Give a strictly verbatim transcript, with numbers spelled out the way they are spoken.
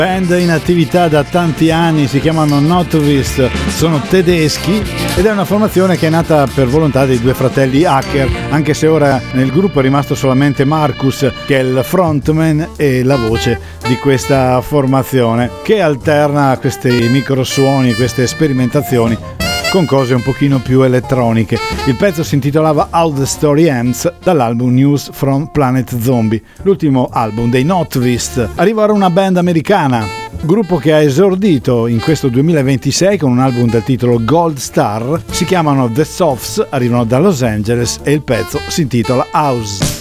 Band in attività da tanti anni, si chiamano Notwist, sono tedeschi ed è una formazione che è nata per volontà dei due fratelli hacker, anche se ora nel gruppo è rimasto solamente Marcus, che è il frontman e la voce di questa formazione, che alterna questi microsuoni, queste sperimentazioni con cose un pochino più elettroniche. Il pezzo si intitolava How the Story Ends, dall'album News from Planet Zombie, l'ultimo album dei Notwist. Arriva ora una band americana, gruppo che ha esordito in questo duemilaventisei con un album dal titolo Gold Star, si chiamano The Softs, arrivano da Los Angeles e il pezzo si intitola House.